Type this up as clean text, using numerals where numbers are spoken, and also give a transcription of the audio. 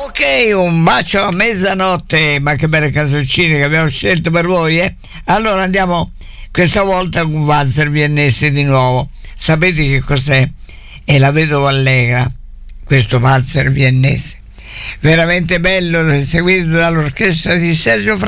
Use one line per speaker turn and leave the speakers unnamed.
Ok, un bacio a mezzanotte, ma che belle canzoncine che abbiamo scelto per voi, eh? Allora andiamo questa volta con Walzer Viennese di nuovo. Sapete che cos'è? È La vedova allegra, questo Walzer Viennese. Veramente bello, seguito dall'orchestra di Sergio